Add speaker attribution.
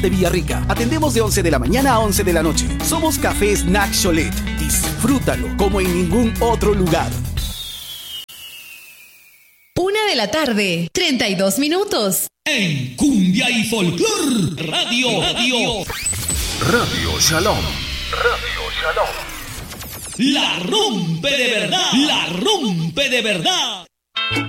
Speaker 1: de Villarrica. Atendemos de 11 de la mañana a 11 de la noche. Somos Café Snack Cholet. Disfrútalo como en ningún otro lugar.
Speaker 2: 1:00 PM, 32 minutos.
Speaker 3: En Cumbia y Folclor Radio
Speaker 4: Shalom.
Speaker 3: La rompe de verdad.